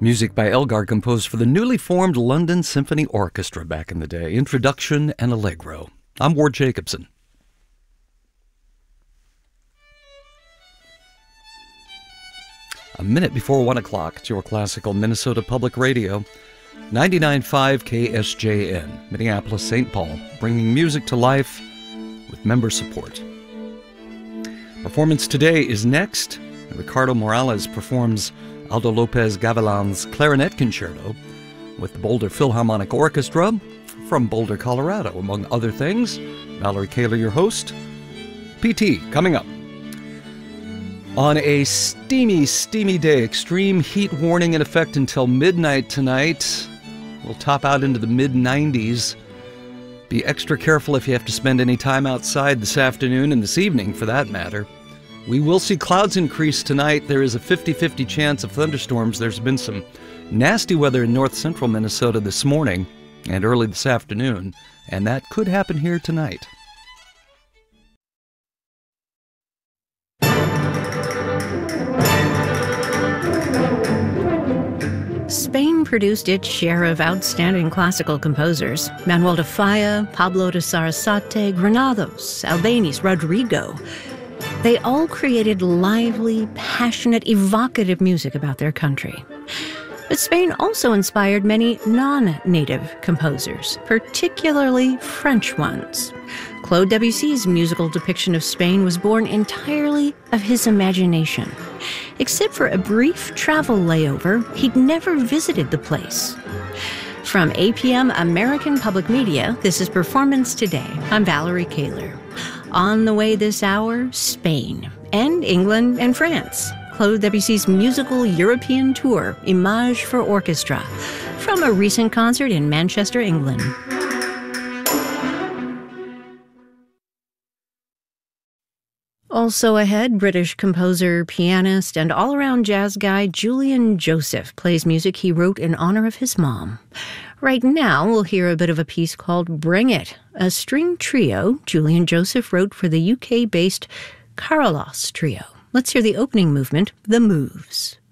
Music by Elgar, composed for the newly formed London Symphony Orchestra back in the day. Introduction and Allegro. I'm Ward Jacobson. A minute before 1 o'clock, it's your classical Minnesota Public Radio, 99.5 KSJN, Minneapolis, St. Paul, bringing music to life with member support. Performance today is next. Ricardo Morales performs Aldo Lopez Gavilan's Clarinet Concerto with the Boulder Philharmonic Orchestra from Boulder, Colorado, among other things. Valerie Kaler, your host. PT, coming up. On a steamy day, extreme heat warning in effect until midnight tonight. We'll top out into the mid-90s. Be extra careful if you have to spend any time outside this afternoon and this evening, for that matter. We will see clouds increase tonight. There is a 50-50 chance of thunderstorms. There's been some nasty weather in north central Minnesota this morning and early this afternoon, and that could happen here tonight. Spain produced its share of outstanding classical composers. Manuel de Falla, Pablo de Sarasate, Granados, Albéniz, Rodrigo. They all created lively, passionate, evocative music about their country. But Spain also inspired many non-native composers, particularly French ones. Claude Debussy's musical depiction of Spain was born entirely of his imagination. Except for a brief travel layover, he'd never visited the place. From APM American Public Media, this is Performance Today. I'm Valerie Kaler. On the way this hour, Spain, and England and France. Claude Debussy's musical European tour, Images for Orchestra, from a recent concert in Manchester, England. Also ahead, British composer, pianist, and all-around jazz guy Julian Joseph plays music he wrote in honor of his mom. Right now, we'll hear a bit of a piece called Bring It, a string trio Julian Joseph wrote for the UK-based Carlos Trio. Let's hear the opening movement, The Moves.